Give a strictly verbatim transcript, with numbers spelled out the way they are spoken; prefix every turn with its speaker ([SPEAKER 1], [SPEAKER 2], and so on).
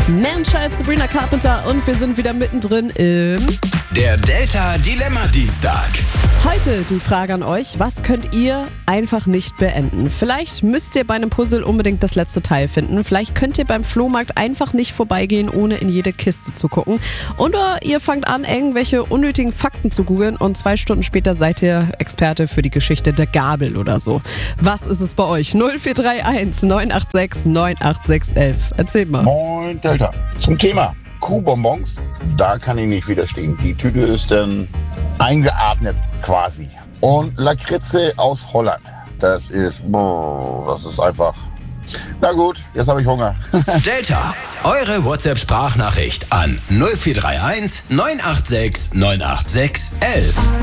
[SPEAKER 1] Menschheit, Sabrina Carpenter und wir sind wieder mittendrin im...
[SPEAKER 2] Der Delta Dilemma Dienstag.
[SPEAKER 1] Heute die Frage an euch, was könnt ihr einfach nicht beenden? Vielleicht müsst ihr bei einem Puzzle unbedingt das letzte Teil finden. Vielleicht könnt ihr beim Flohmarkt einfach nicht vorbeigehen, ohne in jede Kiste zu gucken. Oder ihr fangt an, irgendwelche unnötigen Fakten zu googeln und zwei Stunden später seid ihr Experte für die Geschichte der Gabel oder so. Was ist es bei euch? null vier drei eins neun acht sechs neun acht sechs eins eins. Erzählt mal.
[SPEAKER 3] Moin Delta. Zum Thema Kuhbonbons, da kann ich nicht widerstehen. Die Tüte ist dann eingeatmet quasi. Und Lakritze aus Holland, das ist, boah, das ist einfach, na gut, jetzt habe ich Hunger.
[SPEAKER 2] Delta, eure WhatsApp-Sprachnachricht an null vier drei eins neun acht sechs neun acht sechs eins eins.